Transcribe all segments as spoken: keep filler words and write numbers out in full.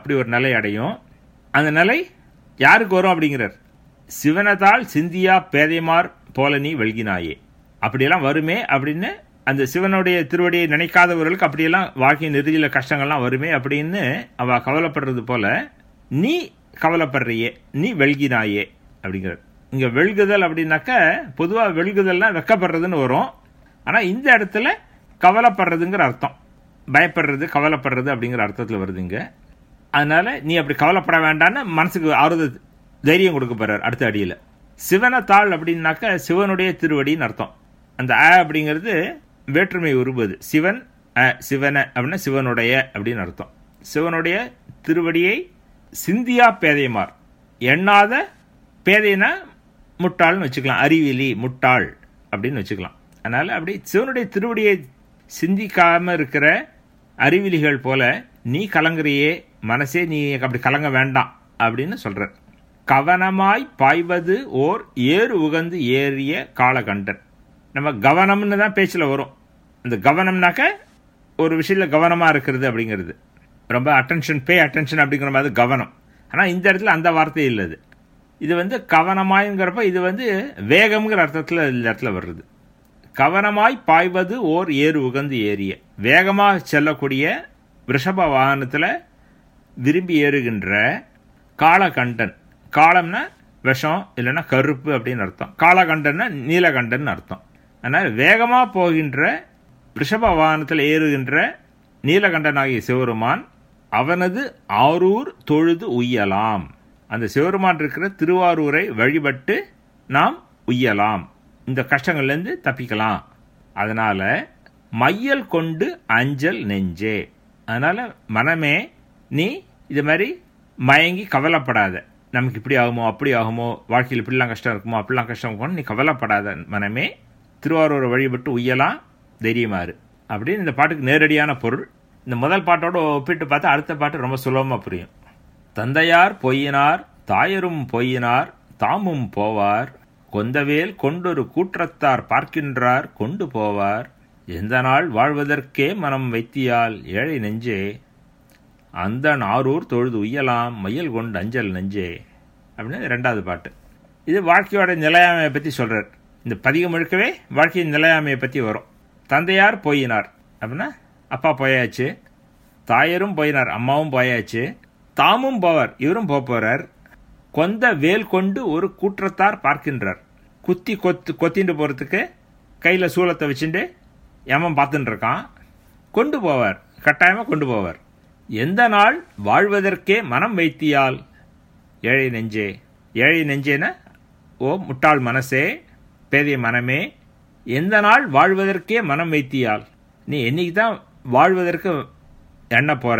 அப்படி ஒரு நிலை அடையும். அந்த நிலை யாருக்கு வரும் அப்படிங்கிறார். சிவனதால் சிந்தியா பேதைமார் போல நீ வெல்கினாயே, அப்படியெல்லாம் வருமே அப்படின்னு அந்த சிவனுடைய திருவடியை நினைக்காதவர்களுக்கு அப்படியெல்லாம் வாழ்க்கையின் இறுதியில் கஷ்டங்கள்லாம் வருமே அப்படின்னு அவ கவலைப்படுறது போல நீ கவலைப்படுறியே, நீ வெல்கினாயே அப்படிங்கிறார். இங்க வெல்குதல் அப்படின்னாக்க பொதுவாக வெல்குதல்னா வெக்கப்படுறதுன்னு வரும். ஆனால் இந்த இடத்துல கவலைப்படுறதுங்கிற அர்த்தம், பயப்படுறது கவலைப்படுறது அப்படிங்கிற அர்த்தத்தில் வருதுங்க. அதனால நீ அப்படி கவலைப்பட வேண்டான்னு மனசுக்கு ஆறுதல் தைரியம் கொடுக்க போறார் அடுத்த அடியில். சிவனத்தாள் அப்படின்னாக்க சிவனுடைய திருவடின்னு அர்த்தம். அந்த அ அப்படிங்கிறது வேற்றுமை உருவது. சிவன் அ சிவன அப்படின்னா சிவனுடைய அப்படின்னு அர்த்தம். சிவனுடைய திருவடியை சிந்தியா பேதைமார், எண்ணாத பேதைனா முட்டாள்னு வச்சுக்கலாம், அறிவிலி முட்டாள் அப்படின்னு வச்சுக்கலாம். அதனால அப்படி சிவனுடைய திருவடியை சிந்திக்காம இருக்கிற அறிவிலிகள் போல நீ கலங்குறியே மனசே, நீ அப்படி கலங்க வேண்டாம் அப்படின்னு சொல்ற. கவனமாய் பாய்வது ஓர் ஏறு உகந்து ஏறிய காலகண்டன். நம்ம கவனம்னு தான் பேச்சில் வரும். இந்த கவனம்னாக்க ஒரு விஷயத்தில் கவனமாக இருக்கிறது அப்படிங்கிறது, ரொம்ப அட்டென்ஷன், பே அட்டென்ஷன் அப்படிங்கிற மாதிரி கவனம். ஆனால் இந்த இடத்துல அந்த வார்த்தை இல்லது. இது வந்து கவனமாய்ங்கிறப்ப இது வந்து வேகம்ங்கிற அர்த்தத்தில் இந்த இடத்துல வருது. கவனமாய் பாய்வது ஓர் ஏறு உகந்து ஏறிய, வேகமாக செல்லக்கூடிய ரிஷப வாகனத்தில் விரும்பி ஏறுகின்ற காலகண்டன். காலம்னா விஷம் இல்லைன்னா கருப்பு அப்படின்னு அர்த்தம், காலகண்டன்னா நீலகண்டன் அர்த்தம். அதனால் வேகமாக போகின்ற ரிஷப வாகனத்தில் ஏறுகின்ற நீலகண்டனாகிய சிவருமான் அவனது ஆரூர் தொழுது உய்யலாம். அந்த சிவருமான் இருக்கிற திருவாரூரை வழிபட்டு நாம் உய்யலாம், இந்த கஷ்டங்கள்லேருந்து தப்பிக்கலாம். அதனால் மையல் கொண்டு அஞ்சல் நெஞ்சே, அதனால் மனமே நீ இது மாதிரி மயங்கி கவலைப்படாத. நமக்கு இப்படி ஆகுமோ அப்படி ஆகுமோ, வாழ்க்கையில் இப்படிலாம் கஷ்டம் இருக்குமோ அப்படிலாம் கஷ்டம் இருக்குமோ நீ கவலைப்படாத மனமே, திருவாரூரை வழிபட்டு உய்யலாம், தைரியமாறு அப்படின்னு இந்த பாட்டுக்கு நேரடியான பொருள். இந்த முதல் பாட்டோட ஒப்பிட்டு பார்த்தா அடுத்த பாட்டு ரொம்ப சுலபமாக புரியும். தந்தையார் பொய்யினார் தாயரும் பொய்யினார் தாமும் போவார், கொந்தவேல் கொண்டொரு கூற்றத்தார் பார்க்கின்றார் கொண்டு போவார், எந்த நாள் வாழ்வதற்கே மனம் வைத்தியால் ஏழை நெஞ்சே, அந்த நாரூர் தொழுது உய்யலாம் மையல் கொண்டு அஞ்சல் நெஞ்சே அப்படின்னு ரெண்டாவது பாட்டு. இது வாழ்க்கையோட நிலையாமையை பற்றி சொல்கிறார். இந்த பதிகம் முழுக்கவே வாழ்க்கையின் நிலையாமையை பற்றி வரும். தந்தையார் போயினார் அப்படின்னா அப்பா போயாச்சு, தாயரும் போயினார் அம்மாவும் போயாச்சு, தாமும் போவார் இவரும் போக போகிறார், கொந்த வேல் கொண்டு ஒரு கூற்றத்தார் பார்க்கின்றார், குத்தி கொத்து கொத்திட்டு போகிறதுக்கு கையில் சூலத்தை வச்சுட்டு யமன் பார்த்துட்டு இருக்கான், கொண்டு போவார் கட்டாயமாக கொண்டு போவார். எந்த நாள் வாழ்வதற்கே மனம் வைத்தியால் ஏழை நெஞ்சே, ஏழை நெஞ்சேன ஓ முட்டாள் மனசே பேதைய மனமே, எந்த நாள் வாழ்வதற்கே மனம் வைத்தியால் நீ என்னைக்கு தான் வாழ்வதற்கு எண்ண போற,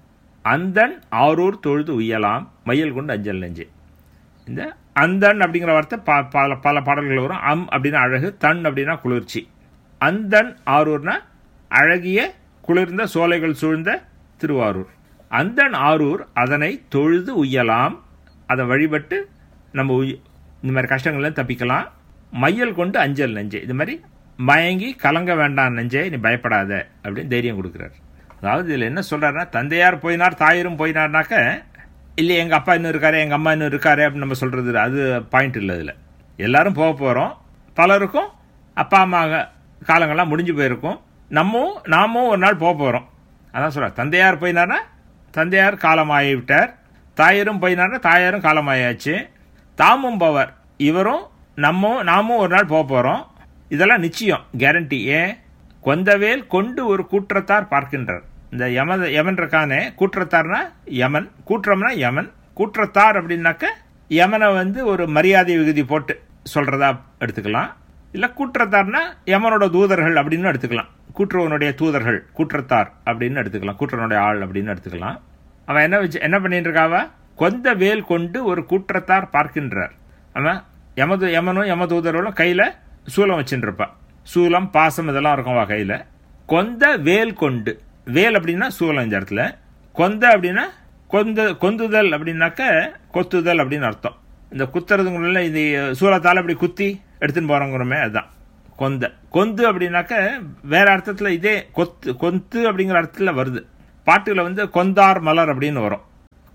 அந்தன் ஆரூர் தொழுது உய்யலாம் மையல் கொண்டு அஞ்சல் நெஞ்சே. இந்த அந்தன் அப்படிங்கிற வார்த்தை பல பல பாடல்கள் வரும். அம் அப்படின்னா அழகு, தன் அப்படின்னா குளிர்ச்சி. அந்தன் ஆரூர்னா அழகிய குளிர்ந்த சோலைகள் சூழ்ந்த திருவாரூர். அந்தன் ஆரூர் அதனை தொழுது உய்யலாம், அதை வழிபட்டு நம்ம உய் இந்த மாதிரி கஷ்டங்கள்லாம் தப்பிக்கலாம். மையல் கொண்டு அஞ்சல் நெஞ்சே, இது மாதிரி மயங்கி கலங்க வேண்டாம் நெஞ்சே, நீ பயப்படாத அப்படின்னு தைரியம் கொடுக்குறார். அதாவது இதில் என்ன சொல்கிறாருன்னா, தந்தையார் போயினார் தாயரும் போயினார்னாக்க இல்லை எங்கள் அப்பா இன்னும் இருக்காரு எங்கள் அம்மா இன்னும் இருக்காரு அப்படின்னு நம்ம சொல்கிறது அது பாயிண்ட் இல்லை. இதில் எல்லாரும் போக போகிறோம், பலருக்கும் அப்பா அம்மா காலங்கள்லாம் முடிஞ்சு போயிருக்கும், நம்மவும் நாமும் ஒரு நாள் போக போகிறோம். அதான் சொல்கிறார், தந்தையார் போயினார்னா தந்தையார் காலமாகி விட்டார், தாயரும் போயினார்னா தாயாரும் காலமாயாச்சு, தாமும் போவார் இவரும் நம்ம நாமும் ஒரு நாள் போக போகிறோம், இதெல்லாம் நிச்சயம் கேரண்டி. ஏன், கொந்தவேல் கொண்டு ஒரு கூற்றத்தார் பார்க்கின்றார். இந்த யம யமன் இருக்கானே கூற்றத்தார்னா யமன், கூற்றம்னா யமன், கூற்றத்தார் அப்படின்னாக்க யமனை வந்து ஒரு மரியாதை விகுதி போட்டு சொல்கிறதா எடுத்துக்கலாம். இல்லை கூற்றத்தார்னா யமனோட தூதர்கள் அப்படின்னு எடுத்துக்கலாம், கூற்றுவனுடைய தூதர்கள் கூற்றத்தார் அப்படின்னு எடுத்துக்கலாம், கூற்றனுடைய ஆள் அப்படின்னு எடுத்துக்கலாம். அவன் என்ன வச்சு என்ன பண்ணிட்டு இருக்காவ, கொந்த வேல் கொண்டு ஒரு கூற்றத்தார் பார்க்கின்றார். அவன் யமது யமனும் யம தூதர்களும் கையில் சூலம் வச்சுட்டு இருப்பான், சூலம் பாசம் இதெல்லாம் இருக்கும்வா கையில். கொந்த வேல் கொண்டு, வேல் அப்படின்னா சூலம் இந்த இடத்துல, கொந்த அப்படின்னா கொந்த கொந்துதல் அப்படின்னாக்க கொத்துதல் அப்படின்னு அர்த்தம். இந்த குத்துறதுங்குள்ள இந்த சூலத்தால் அப்படி குத்தி எடுத்துன்னு போகிறோங்கிறோமே அதுதான் கொந்த. கொந்து அப்படின்னாக்க வேற அர்த்தத்தில் இதே கொத்து கொத்து அப்படிங்கிற அர்த்தத்தில் வருது. பாட்டுல வந்து கொந்தார் மலர் அப்படின்னு வரும்,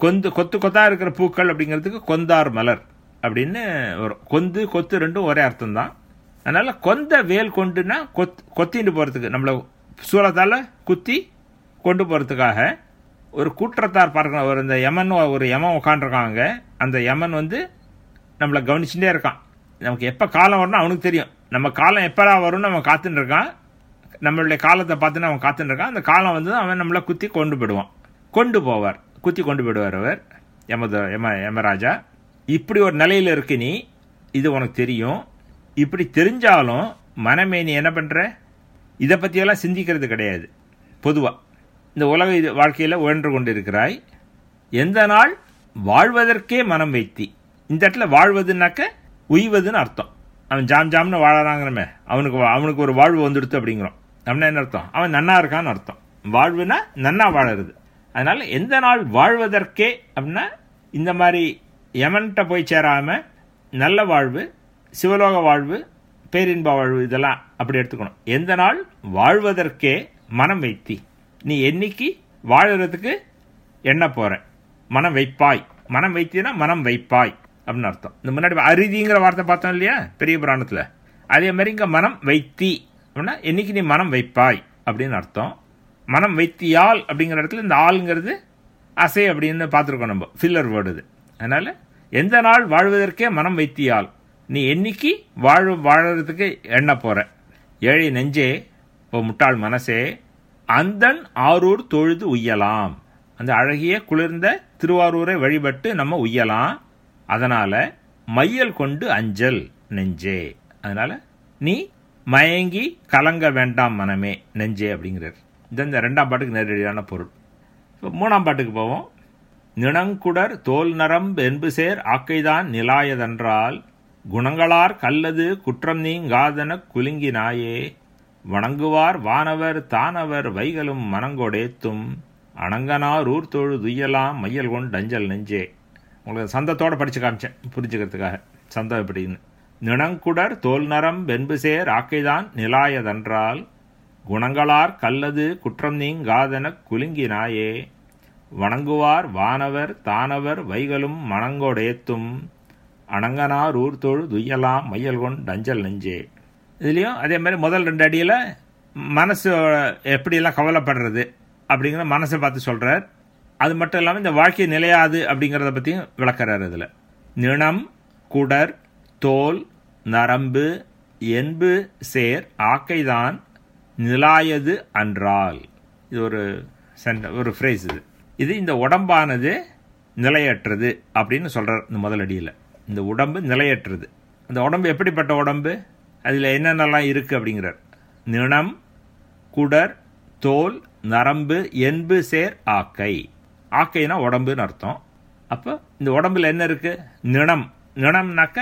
கொந்து கொத்து கொத்தா இருக்கிற பூக்கள் அப்படிங்கிறதுக்கு கொந்தார் மலர் அப்படின்னு வரும். கொந்து கொத்து ரெண்டும் ஒரே அர்த்தம் தான். அதனால கொந்த வேல் கொண்டுனா கொத் கொத்திட்டு போறதுக்கு, நம்மளை சூலத்தால குத்தி கொண்டு போறதுக்காக ஒரு கூற்றத்தார் பார்க்கணும். ஒரு இந்த யமன் ஒரு யமன் உட்காந்துருக்காங்க. அந்த யமன் வந்து நம்மளை கவனிச்சுட்டே இருக்கான். நமக்கு எப்போ காலம் வரும்னு அவனுக்கு தெரியும். நம்ம காலம் எப்படா வரும்னு அவன் காத்துட்டு இருக்கான். நம்மளுடைய காலத்தை பார்த்துன்னு அவன் காத்துட்டு இருக்கான். அந்த காலம் வந்து அவன் நம்மளை குத்தி கொண்டு போயிடுவான், கொண்டு போவார், குத்தி கொண்டு போயிடுவார் அவர் யமத யம யமராஜா. இப்படி ஒரு நிலையில் இருக்கு நீ, இது உனக்கு தெரியும். இப்படி தெரிஞ்சாலும் மனமே நீ என்ன பண்ணுற, இதை பற்றியெல்லாம் சிந்திக்கிறது கிடையாது. பொதுவாக இந்த உலக இது வாழ்க்கையில் உழன்று கொண்டு இருக்கிறாய். எந்த நாள் வாழ்வதற்கே மனம் வைத்தி. இந்த இடத்துல வாழ்வதுனாக்க உய்வதுன்னு அர்த்தம். அவன் ஜாம் ஜாம்னு வாழறாங்கிறமே, அவனுக்கு அவனுக்கு ஒரு வாழ்வு வந்துடுத்து அப்படிங்கிறோம். அப்படின்னா என்ன அர்த்தம், அவன் நன்னா இருக்கான்னு அர்த்தம். வாழ்வுனா நன்னா வாழறது. அதனால எந்த நாள் வாழ்வதற்கே அப்படின்னா இந்த மாதிரி யமன்கிட்ட போய் சேராம நல்ல வாழ்வு, சிவலோக வாழ்வு, பேரின்ப வாழ்வு, இதெல்லாம் அப்படி எடுத்துக்கணும். எந்த நாள் வாழ்வதற்கே மனம் வைத்தி, நீ என்னைக்கு வாழறதுக்கு எண்ண போற, மனம் வைப்பாய். மனம் வைத்தினா மனம் வைப்பாய் அப்படின்னு அர்த்தம். இந்த முன்னாடி அரிதிங்கிற வார்த்தை பார்த்தோம் இல்லையா பெரிய புராணத்துல, அதே மாதிரி இங்க மனம் வைத்தி அப்படின்னா என்னைக்கு நீ மனம் வைப்பாய் அப்படின்னு அர்த்தம். மனம் வைத்தியால் அப்படிங்கிற இடத்துல இந்த ஆளுங்கிறது அசை அப்படின்னு பார்த்துருக்கோம் நம்ம, ஃபில்லர் வேர்டு இது. அதனால எந்த நாள் வாழ்வதற்கே மனம் வைத்தியால், நீ என்னைக்கு வாழ வாழறதுக்கு எண்ண போற. ஏழை நெஞ்சே, ஓ முட்டாள் மனசே, அந்தன் ஆரூர் தொழுது உய்யலாம். அந்த அழகிய குளிர்ந்த திருவாரூரை வழிபட்டு நம்ம உய்யலாம். அதனால மையல் கொண்டு அஞ்சல் நெஞ்சே, அதனால நீ மயங்கி கலங்க வேண்டாம் மனமே நெஞ்சே அப்படிங்கிறார். இது இந்த ரெண்டாம் பாட்டுக்கு நேரடியான பொருள். இப்போ மூணாம் பாட்டுக்கு போவோம். நிணங்குடர் தோல் நரம்பு என்பு சேர் ஆக்கைதான் நிலாயதென்றால் குணங்களார் கல்லது குற்றம் நீங்காதன குலுங்கினாயே வணங்குவார் வானவர் தானவர் வைகளும் மனங்கொடேத்தும் அணங்கனார் ஊர் தொழு துய்யலாம் மையல் கொண்டு அஞ்சல் நெஞ்சே. உங்களுக்கு சந்தத்தோடு படித்து காமிச்சேன் புரிஞ்சுக்கிறதுக்காக சந்தம் எப்படின்னு. நிணங்குடர் தோல் நரம் வென்பு சேர் ஆக்கைதான் நிலாயதென்றால் குணங்களார் கல்லது குற்றம் நீங்காதன குலுங்கினாயே வணங்குவார் வானவர் தானவர் வைகளும் மனங்கொடேத்தும் அணங்கனார் ஊர் தொழு துய்யலாம் மையல் கொண்டு அஞ்சல் நெஞ்சே. இதுலேயும் அதே மாதிரி முதல் ரெண்டு அடியில் மனசு எப்படியெல்லாம் கவலைப்படுறது அப்படிங்கிற மனசை பார்த்து சொல்கிறார். அது மட்டும் இல்லாமல் இந்த வாழ்க்கை நிலையாது அப்படிங்கிறத பற்றியும் விளக்கிறார். இதில் நிணம் குடர் தோல் நரம்பு என்பு சேர் ஆக்கைதான் நிலாயது அன்றால், இது ஒரு சென்ட ஒரு ஃப்ரேஸ். இது இது இந்த உடம்பானது நிலையற்றது அப்படின்னு சொல்கிறார் இந்த முதலடியில். இந்த உடம்பு நிலையற்றது. அந்த உடம்பு எப்படிப்பட்ட உடம்பு, அதில் என்னென்னலாம் இருக்குது அப்படிங்கிறார். நிணம் குடர் தோல் நரம்பு என்பு சேர் ஆக்கை. ஆக்கைனா உடம்புன்னு அர்த்தம். அப்போ இந்த உடம்புல என்ன இருக்குது, நிணம். நிணம்னாக்க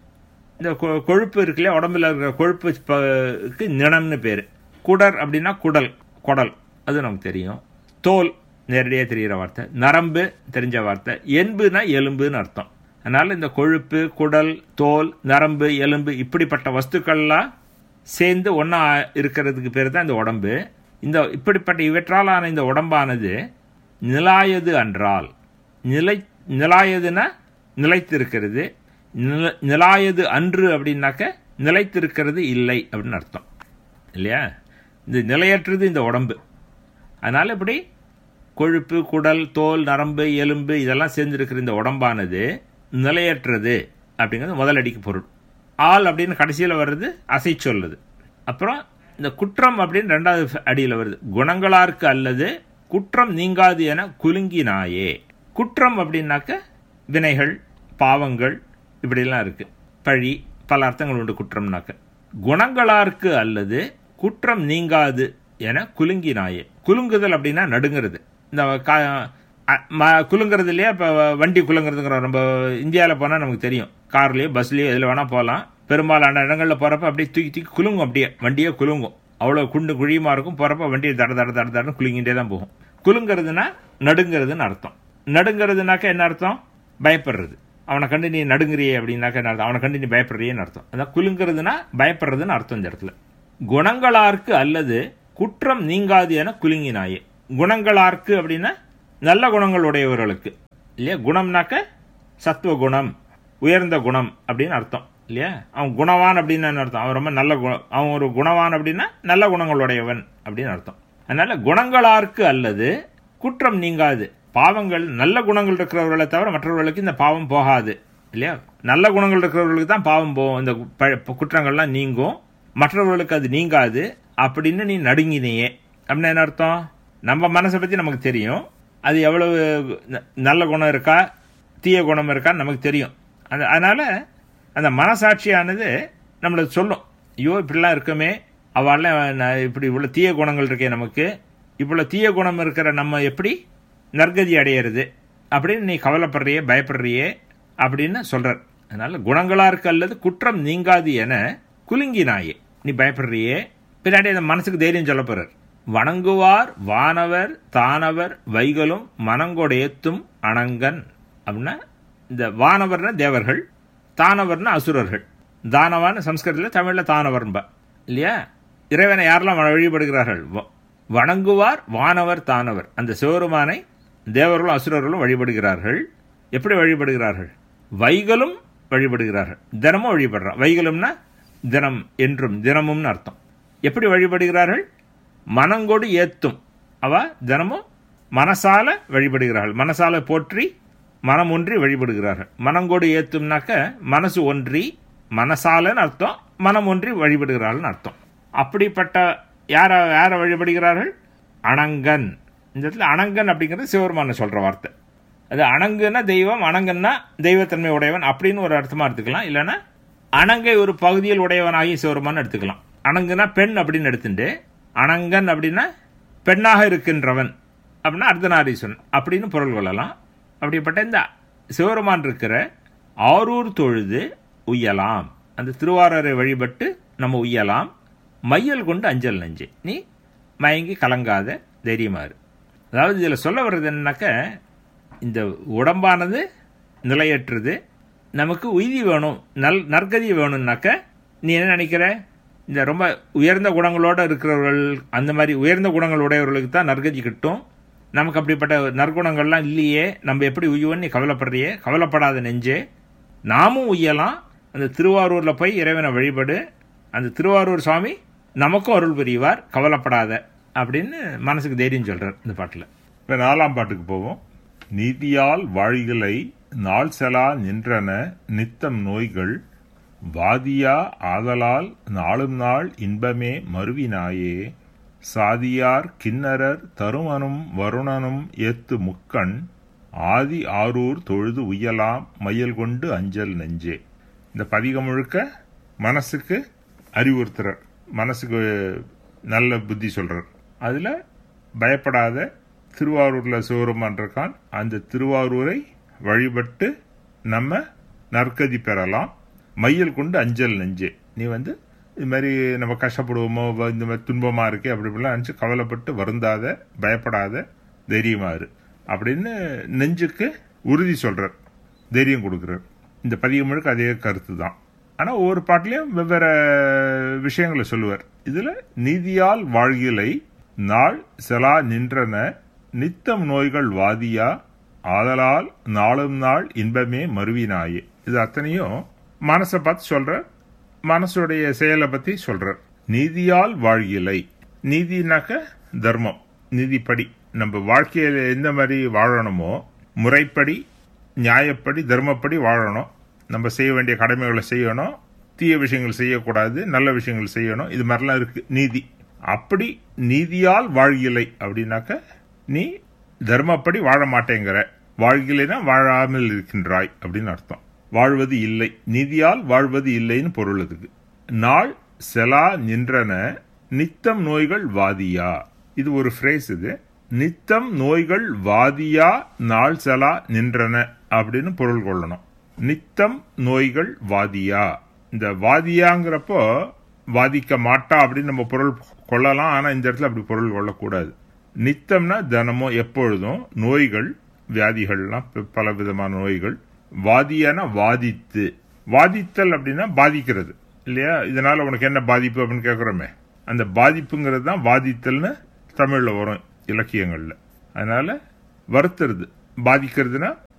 இந்த கொழுப்பு இருக்குல்லையா, உடம்புல இருக்கிற கொழுப்புக்கு நிணம்னு பேர். குடர் அப்படின்னா குடல், குடல், அது நமக்கு தெரியும். தோல் நேரடியாக தெரிகிற வார்த்தை. நரம்பு தெரிஞ்ச வார்த்தை. என்புனா எலும்புன்னு அர்த்தம். அதனால் இந்த கொழுப்பு, குடல், தோல், நரம்பு, எலும்பு இப்படிப்பட்ட வஸ்துக்கள்லாம் சேர்ந்து ஒன்றா இருக்கிறதுக்கு பேர் தான் இந்த உடம்பு. இந்த இப்படிப்பட்ட இவற்றாலான இந்த உடம்பானது நிலாயது அன்றால், நிலை நிலாயதுன்னா நிலைத்திருக்கிறது. நில நிலாயது அன்று அப்படின்னாக்க நிலைத்திருக்கிறது இல்லை அப்படின்னு அர்த்தம் இல்லையா. இந்த நிலையற்றது இந்த உடம்பு. அதனால் இப்படி கொழுப்பு, குடல், தோல், நரம்பு, எலும்பு இதெல்லாம் சேர்ந்துருக்கிற இந்த உடம்பானது நிலையற்றது அப்படிங்கிறது முதல் அடிக்கு பொருள். ஆள் அப்படின்னு கடைசியில் வர்றது அசை சொல்லுது. அப்புறம் இந்த குற்றம் அப்படின்னு ரெண்டாவது அடியில் வருது. குணங்களாருக்கு அல்லது குற்றம் நீங்காது என குலுங்கினாயே. குற்றம் அப்படின்னாக்க வினைகள், பாவங்கள் இப்படிலாம் இருக்குது. பழி, பல அர்த்தங்கள் உண்டு குற்றம்னாக்க. குணங்களாருக்கு அல்லது குற்றம் நீங்காது என குலுங்கினாயே. குலுங்குதல் அப்படின்னா நடுங்கிறது. இந்த குலுங்கிறது இல்லையா, இப்போ வண்டி குலுங்கிறதுங்கிற நம்ம இந்தியாவில் போனால் நமக்கு தெரியும். கார்லேயோ பஸ்லேயோ எதில் வேணால் போகலாம். பெரும்பாலான இடங்களில் போகிறப்ப அப்படியே தூக்கி தூக்கி குலுங்கும், அப்படியே வண்டியே குலுங்கும். அவ்வளோ குண்டு குழியுமா இருக்கும். போகிறப்ப வண்டியை தட தட தட தடன்னு குலுங்கிட்டே தான் போகும். குலுங்கிறதுனா நடுங்கிறதுன்னு அர்த்தம். நடுங்கிறதுனாக்க என்ன அர்த்தம், பயப்படுறது. அவனை கண்டு நீ நடுங்குறியே அப்படின்னாக்க என்ன அர்த்தம், அவனை கண்டு நீ பயப்படுறியேன்னு அர்த்தம். அதான் குலுங்கிறதுனா பயப்படுறதுன்னு அர்த்தம் இந்த இடத்துல. குணங்களாருக்கு அல்லது குற்றம் நீங்காது என குலுங்கினாயே. குணங்களாருக்கு அப்படின்னா நல்ல குணங்கள் உடையவர்களுக்கு. இல்லையா? குணம்னாக்க சத்துவ குணம், உயர்ந்த குணம் அப்படின்னு அர்த்தம் இல்லையா? அவன் குணவான் அப்படின்னு அர்த்தம். அவன் ரொம்ப நல்ல குணம், அவன் ஒரு குணவான் அப்படின்னா நல்ல குணங்களுடையவன் அப்படின்னு அர்த்தம். அதனால குணங்களார்க்கு அல்லது குற்றம் நீங்காது. பாவங்கள் நல்ல குணங்கள் இருக்கிறவர்களை தவிர மற்றவர்களுக்கு இந்த பாவம் போகாது இல்லையா? நல்ல குணங்கள் இருக்கிறவர்களுக்கு தான் பாவம் போகும், இந்த குற்றங்கள்லாம் நீங்கும், மற்றவர்களுக்கு அது நீங்காது அப்படின்னு நீ நடுங்கினியே அப்படின்னு என்ன அர்த்தம்? நம்ம மனசை பற்றி நமக்கு தெரியும், அது எவ்வளவு நல்ல குணம் இருக்கா தீய குணம் இருக்கான்னு நமக்கு தெரியும். அந்த அதனால் அந்த மனசாட்சியானது நம்மளை சொல்லும், ஐயோ இப்படிலாம் இருக்குமே, அவள்லாம் இப்படி இவ்வளோ தீய குணங்கள் இருக்கே, நமக்கு இவ்வளோ தீய குணம் இருக்கிற நம்ம எப்படி நற்கதி அடையிறது அப்படின்னு நீ கவலைப்படுறியே பயப்படுறியே அப்படின்னு சொல்கிறார். அதனால் குணங்களார்க்கு அல்லது குற்றம் நீங்காது என குலுங்கினாயே, நீ பயப்படுறியே, பின்னாடி அந்த மனசுக்கு தைரியம் சொல்ல போகிறார். வணங்குவார் வானவர் தானவர் வைகளும் மனங்கொடையத்தும் அணங்கன் அப்படின்னா, இந்த வானவர்னா தேவர்கள், தானவர்னா அசுரர்கள். தானவான்னு சம்ஸ்கிருதத்தில் தமிழில் தானவர்பா இல்லையா? இறைவனை யாரெல்லாம் வழிபடுகிறார்கள்? வணங்குவார் வானவர் தானவர், அந்த சிவருமானை தேவர்களும் அசுரர்களும் வழிபடுகிறார்கள். எப்படி வழிபடுகிறார்கள்? வைகளும் வழிபடுகிறார்கள், தினமும் வழிபடுறார். வைகளும்னா தினம் என்றும் தினமும்னு அர்த்தம். எப்படி வழிபடுகிறார்கள்? மனங்கொடு ஏத்தும், அவ தினமும் மனசால வழிபடுகிறார்கள், மனசால போற்றி மனம் ஒன்றி வழிபடுகிறார்கள். மனங்கொடு ஏத்தும்னாக்க மனசு ஒன்றி, மனசாலன்னு அர்த்தம், மனம் ஒன்றி வழிபடுகிறார்கள் அர்த்தம். அப்படிப்பட்ட யார யாரை வழிபடுகிறார்கள்? அணங்கன். இந்த இடத்துல அணங்கன் அப்படிங்கிறது சிவபெருமான சொல்ற வார்த்தை. அது அணங்குன்னா தெய்வம், அணங்கன்னா தெய்வத்தன்மை உடையவன் அப்படின்னு ஒரு அர்த்தமா எடுத்துக்கலாம். இல்லைன்னா அணங்கை ஒரு பகுதியில் உடையவனாகி சிவபெருமான் எடுத்துக்கலாம். அணங்குனா பெண் அப்படின்னு எடுத்துட்டு, அணங்கன் அப்படின்னா பெண்ணாக இருக்கின்றவன் அப்படின்னா அர்த்தநாரீஸ்வரன் அப்படின்னு பொருள் கொள்ளலாம். அப்படிப்பட்ட இந்த சிவபெருமான் இருக்கிற ஆரூர் தொழுது உய்யலாம், அந்த திருவாரூரை வழிபட்டு நம்ம உய்யலாம். மையல் கொண்டு அஞ்சல் நெஞ்சு, நீ மயங்கி கலங்காத தைரியமாறு. அதாவது இதில் சொல்ல வர்றது என்னன்னாக்க, இந்த உடம்பானது நிலையற்றது, நமக்கு உய்தி வேணும், நல் நற்கதி வேணும்னாக்க நீ என்ன நினைக்கிற? இந்த ரொம்ப உயர்ந்த குணங்களோடு இருக்கிறவர்கள், அந்த மாதிரி உயர்ந்த குணங்கள் உடையவர்களுக்கு தான் நற்கதி கிட்டும். நமக்கு அப்படிப்பட்ட நற்குணங்கள்லாம் இல்லையே, நம்ம எப்படி உய்யோன்னு நீ கவலைப்படுறியே, கவலைப்படாத நெஞ்சே, நாமும் உய்யலாம். அந்த திருவாரூரில் போய் இறைவனை வழிபடு, அந்த திருவாரூர் சுவாமி நமக்கும் அருள் புரிவார், கவலைப்படாத அப்படின்னு மனசுக்கு தைரியம் சொல்றார் இந்த பாட்டில். இப்போ நாலாம் பாட்டுக்கு போவோம். நீதியால் வாழ்களை நாள் செலா நின்றன நித்தம் நோய்கள் வாதியா ஆதலால் நாளும் நாள் இன்பமே மருவினாயே சாதியார் கிண்ணரர் தருமனும் வருணனும் ஏத்து முக்கண் ஆதி ஆரூர் தொழுது உய்யலாம் மையல் கொண்டு அஞ்சல் நெஞ்சே. இந்த பதிகம் முழுக்க மனசுக்கு அறிவுறுத்துறார், மனசுக்கு நல்ல புத்தி சொல்றார். அதில் பயப்படாத, திருவாரூரில் சிவபெருமான் இருக்கான், அந்த திருவாரூரை வழிபட்டு நம்ம நற்கதி பெறலாம். மையல் கொண்டு அஞ்சல் நெஞ்சே, நீ வந்து இது மாதிரி நம்ம கஷ்டப்படுவோமோ, இந்த மாதிரி துன்பமாக இருக்கே அப்படி இப்படிலாம் நினச்சி கவலைப்பட்டு வருந்தாத, பயப்படாத, தைரியமாறு அப்படின்னு நெஞ்சுக்கு உறுதி சொல்றார், தைரியம் கொடுக்குறார். இந்த பதிகம் முழுக்க அதே கருத்து தான். ஆனால் ஒவ்வொரு பாட்டிலையும் வெவ்வேறு விஷயங்களை சொல்லுவார். இதில் நீதியால் வாழ்கிலை நாள் செலா நின்றன நித்தம் நோய்கள் வாதியா ஆதலால் நாளும் நாள் இன்பமே மருவினாயே. இது அத்தனையும் மனசை பார்த்து சொல்ற, மனசுடைய செயலை பத்தி சொல்ற. நீதியால் வாழ்கிலை, நீதினாக்க தர்மம், நீதிப்படி நம்ம வாழ்க்கையில எந்த மாதிரி வாழணுமோ முறைப்படி நியாயப்படி தர்மப்படி வாழணும். நம்ம செய்ய வேண்டிய கடமைகளை செய்யணும், தீய விஷயங்கள் செய்யக்கூடாது, நல்ல விஷயங்கள் செய்யணும், இது மாதிரிலாம் இருக்கு நீதி. அப்படி நீதியால் வாழ்கிலை அப்படின்னாக்க நீ தர்மப்படி வாழ மாட்டேங்கிற, வாழ்கிலைனா வாழாமல் இருக்கின்றாய் அப்படின்னு அர்த்தம். வாழ்வது இல்லை, நீதியால் வாழ்வது இல்லைன்னு பொருள். அதுக்கு நாள் செலா நின்றன நித்தம் நோய்கள் வாதியா, இது ஒரு ஃப்ரேஸ். இது நித்தம் நோய்கள் வாதியா நாள் செலா நின்றன அப்படின்னு பொருள் கொள்ளணும். நித்தம் நோய்கள் வாதியா, இந்த வாதியாங்கிறப்போ வாதிக்க மாட்டா அப்படின்னு நம்ம பொருள் கொள்ளலாம். ஆனா இந்த இடத்துல அப்படி பொருள் கொள்ளக்கூடாது. நித்தம்னா தினமும் எப்பொழுதும், நோய்கள் வியாதிகள்லாம் பல விதமான நோய்கள். வாதியான வாதித்து, வாதித்தல் அப்படின்னா பாதிக்கிறது இல்லையா? இதனால உனக்கு என்ன பாதிப்பு அப்படின்னு கேட்குறோமே, அந்த பாதிப்புங்கிறது தான் வாதித்தல்னு தமிழ்ல வரும் இலக்கியங்கள்ல. அதனால வருத்துறது, பாதிக்கிறதுனா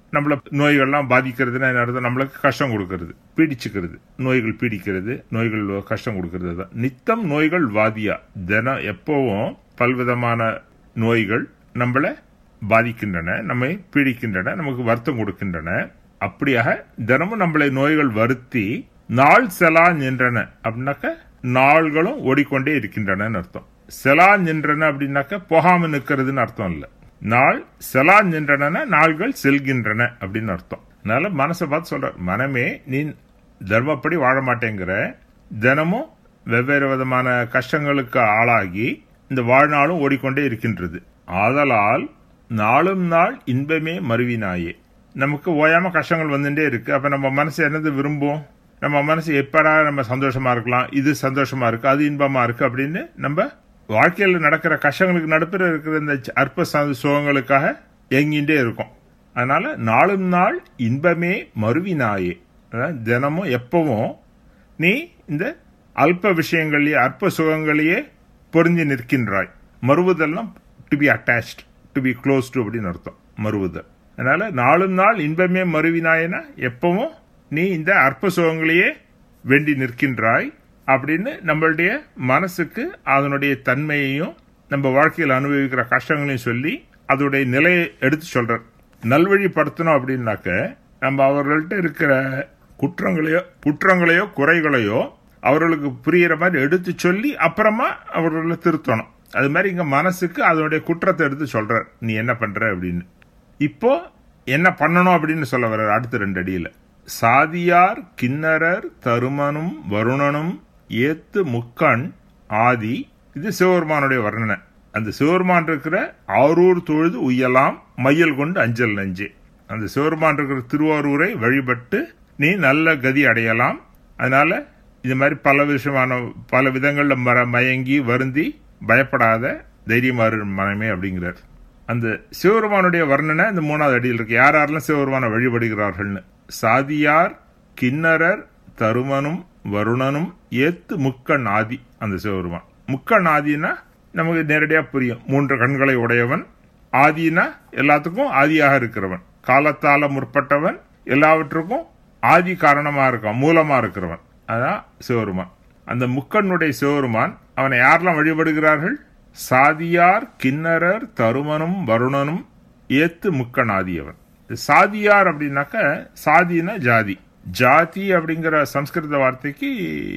நம்மள நோய்கள்லாம் பாதிக்கிறதுனா என்ன அர்த்தம்? நம்மளுக்கு கஷ்டம் கொடுக்கறது, பீடிச்சுக்கிறது, நோய்கள் பீடிக்கிறது, நோய்கள் கஷ்டம் கொடுக்கறது தான். நித்தம் நோய்கள் வாதியா, தினம் எப்பவும் பல்விதமான நோய்கள் நம்மள பாதிக்கின்றன, நம்மை பீடிக்கின்றன, நமக்கு வருத்தம் கொடுக்கின்றன. அப்படியாக தினமும் நம்மளை நோய்கள் வருத்தி நாள் செலா நின்றன அப்படின்னாக்க நாள்களும் ஓடிக்கொண்டே இருக்கின்றன அர்த்தம். செலா நின்றன அப்படின்னாக்க போகாம நிற்கிறதுன்னு அர்த்தம் இல்ல. நாள் செலா நின்றன நாள்கள் செல்கின்றன அப்படின்னு அர்த்தம். அதனால மனசை பார்த்து சொல்ற, மனமே நீ தர்மப்படி வாழ மாட்டேங்கிற, தினமும் வெவ்வேறு விதமான கஷ்டங்களுக்கு ஆளாகி இந்த வாழ்நாளும் ஓடிக்கொண்டே இருக்கின்றது. ஆதலால் நாளும் நாள் இன்பமே மருவினாயே. நமக்கு ஓயாம கஷ்டங்கள் வந்துட்டே இருக்கு. அப்ப நம்ம மனசு என்னது விரும்பும்? நம்ம மனசு எப்படா நம்ம சந்தோஷமா இருக்கலாம், இது சந்தோஷமா இருக்கு, அது இன்பமா இருக்கு அப்படின்னு நம்ம வாழ்க்கையில் நடக்கிற கஷ்டங்களுக்கு நடுப்புற இருக்கிற இந்த அற்ப சுகங்களுக்காக எங்கிட்டே இருக்கும். அதனால நாளும் நாள் இன்பமே மருவினாயே, தினமும் எப்பவும் நீ இந்த அல்ப விஷயங்களையே அற்ப சுகங்களையே பொருந்தி நிற்கின்றாய். மறுவுதல்னா to be attached, to be close to அப்படின்னு அர்த்தம் மறுவுதல். அதனால நாளும் நாள் இன்பமே மருவினாயனா எப்பவும் நீ இந்த அற்ப சுகங்களையே வேண்டி நிற்கின்றாய் அப்படின்னு நம்மளுடைய மனசுக்கு அதனுடைய தன்மையையும் நம்ம வாழ்க்கையில் அனுபவிக்கிற கஷ்டங்களையும் சொல்லி அதோடைய நிலையை எடுத்து சொல்ற. நல்வழிப்படுத்தணும் அப்படின்னாக்க நம்ம அவர்கள்ட்ட இருக்கிற குற்றங்களையோ குற்றங்களையோ குறைகளையோ அவர்களுக்கு புரிகிற மாதிரி எடுத்து சொல்லி அப்புறமா அவர்களை திருத்தணும். அது மாதிரி இங்க மனசுக்கு அதனுடைய குற்றத்தை எடுத்து சொல்ற, நீ என்ன பண்ற அப்படின்னு. இப்போ என்ன பண்ணணும் அப்படின்னு சொல்ல வர்ற அடுத்த ரெண்டு அடியில. சாதியார் கிண்ணரர் தருமனும் வருணனும் ஏத்து முக்கண் ஆதி. இது சிவபெருமானுடைய வர்ணனை. அந்த சிவபெருமான் இருக்கிற ஆரூர் தொழுது உய்யலாம் மையல் கொண்டு அஞ்சல் நஞ்சே. அந்த சிவபெருமான் இருக்கிற திருவாரூரை வழிபட்டு நீ நல்ல கதி அடையலாம். அதனால இது மாதிரி பல விஷயமான பல விதங்கள்ல மர மயங்கி வருந்தி பயப்படாத தைரியமாறு மனமே அப்படிங்கிறார். அந்த சிவபெருமானுடைய வர்ணனை இந்த மூணாவது அடியில் இருக்கு. யார் யாரெல்லாம் சிவபெருமானை வழிபடுகிறார்கள்னு. சாதியார் கிண்ணரர் தருமனும் வருணனும் ஏத்து முக்கண் ஆதி. அந்த சிவபெருமான் முக்கண் ஆதினா நமக்கு நேரடியா புரியும். மூன்று கண்களை உடையவன். ஆதினா எல்லாத்துக்கும் ஆதியாக இருக்கிறவன், காலத்தால முற்பட்டவன், எல்லாவற்றுக்கும் ஆதி காரணமா இருக்கான், மூலமா இருக்கிறவன். அதான் சிவபெருமான். அந்த முக்கண்ணுடைய சிவபெருமான் அவனை யாரெல்லாம் வழிபடுகிறார்கள்? சாதியார் கிண்ணரர் தருமனும் வருணனும் ஏத்து முக்கண் ஆதியவன். சாதியார் அப்படின்னாக்க சாதினா ஜாதி. ஜாதி அப்படிங்கிற சம்ஸ்கிருத வார்த்தைக்கு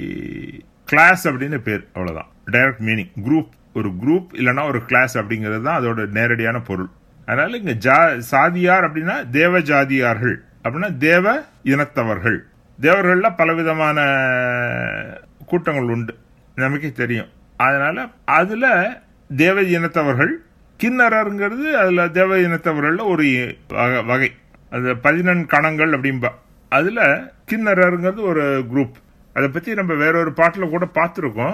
கிளாஸ் அப்படின்னு பேர், அவ்வளவுதான். Direct meaning group. ஒரு குரூப் இல்லைன்னா ஒரு கிளாஸ் அப்படிங்கிறது தான் அதோட நேரடியான பொருள். அதனால இங்க சாதியார் அப்படின்னா தேவ ஜாதியார்கள் அப்படின்னா தேவ இனத்தவர்கள். தேவர்கள்ல பலவிதமான கூட்டங்கள் உண்டு, நமக்கே தெரியும். அதனால அதுல தேவ இனத்தவர்கள். கிண்ணறங்கிறது அதுல தேவ இனத்தவர்கள் ஒரு வகை. அது பதினெண் கணங்கள் அப்படின்பா. அதுல கிண்ணறங்கிறது ஒரு குரூப். அதை பத்தி நம்ம வேறொரு பாட்டுல கூட பார்த்திருக்கோம்.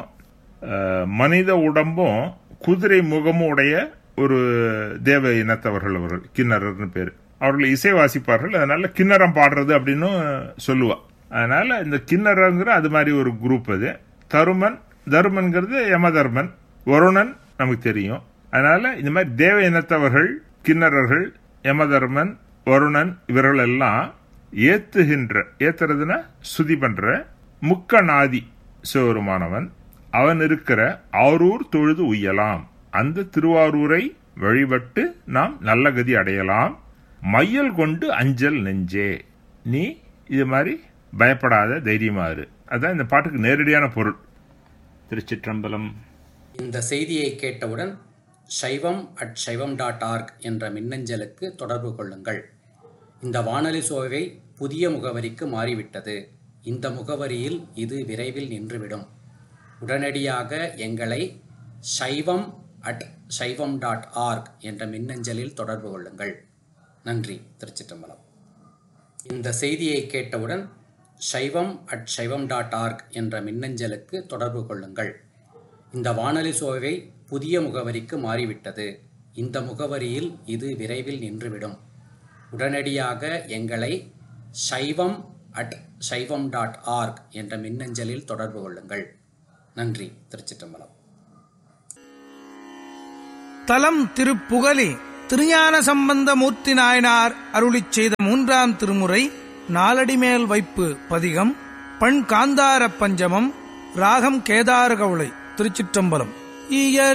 மனித உடம்பும் குதிரை முகமும் உடைய ஒரு தேவ இனத்தவர்கள் அவர்கள், கிண்ணறர்னு பேரு. அவர்கள் இசை வாசிப்பார்கள், அதனால கிண்ணறம் பாடுறது அப்படின்னு சொல்லுவா. அதனால இந்த கிண்ணறங்கிற அது மாதிரி ஒரு குரூப். அது தருமன், தருமன்கிறது யமதர்மன், வருணன் நமக்கு தெரியும். அதனால இந்த மாதிரி தேவ இனத்தவர்கள், கிண்ணறர்கள், யமதர்மன், வருணன் இவர்கள் எல்லாம் ஏத்துகின்ற, ஏத்துறதுன்னா சுதி பண்ற முக்கநாதி சிவபெருமானவன். அவன் இருக்கிற ஆரூர் தொழுது உய்யலாம். அந்த திருவாரூரை வழிபட்டு நாம் நல்ல கதி அடையலாம். மையல் கொண்டு அஞ்சல் நெஞ்சே. நீ இது மாதிரி பயப்படாத, தைரியமாறு. அதான் இந்த பாட்டுக்கு நேரடியான பொருள். திருச்சிற்றம்பலம். இந்த செய்தியை கேட்டவுடன் சைவம் அட் சைவம் டாட் ஆர்க் என்ற மின்னஞ்சலுக்கு தொடர்பு கொள்ளுங்கள். இந்த வானொலி சோவை புதிய முகவரிக்கு மாறிவிட்டது. இந்த முகவரியில் இது விரைவில் நின்றுவிடும். உடனடியாக எங்களை சைவம் அட் சைவம் டாட் ஆர்க் என்ற மின்னஞ்சலில் தொடர்பு கொள்ளுங்கள். நன்றி. திருச்சிற்றம்பலம். இந்த செய்தியை கேட்டவுடன் சைவம் அட் சைவம் டாட் ஆர்க் என்ற மின்னஞ்சலுக்கு தொடர்பு கொள்ளுங்கள். இந்த வானொலி சோவை புதிய முகவரிக்கு மாறிவிட்டது. இந்த முகவரியில் இது விரைவில் நின்றுவிடும். உடனடியாக எங்களை சைவம் அட் சைவம் டாட் ஆர்க் என்ற மின்னஞ்சலில் தொடர்பு கொள்ளுங்கள். நன்றி. திருச்சிற்றம்பலம். தலம் திருப்புகலி திருஞான சம்பந்த மூர்த்தி நாயனார் அருளிச் செய்த மூன்றாம் திருமுறை நாலடிமேல் வைப்பு பதிகம். பண் காந்தார பஞ்சமம். ராகம் கேதார கவுளை. திருச்சிற்றம்பலம். இயல்